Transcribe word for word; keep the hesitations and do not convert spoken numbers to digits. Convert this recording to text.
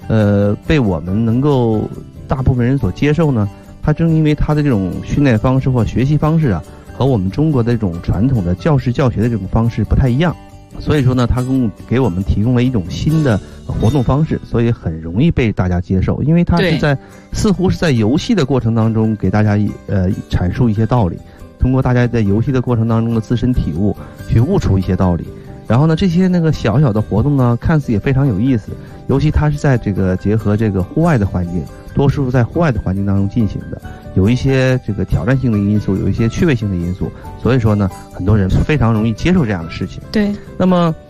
呃，被我们能够大部分人所接受呢？它正因为它的这种训练方式或学习方式啊，和我们中国的这种传统的教师教学的这种方式不太一样，所以说呢，它给给我们提供了一种新的活动方式，所以很容易被大家接受，因为它是在似乎是在游戏的过程当中给大家呃阐述一些道理，通过大家在游戏的过程当中的自身体悟去悟出一些道理。然后呢，这些那个小小的活动呢，看似也非常有意思，尤其它是在这个结合这个户外的环境，多数在户外的环境当中进行的，有一些这个挑战性的因素，有一些趣味性的因素，所以说呢，很多人非常容易接受这样的事情。 对。 那么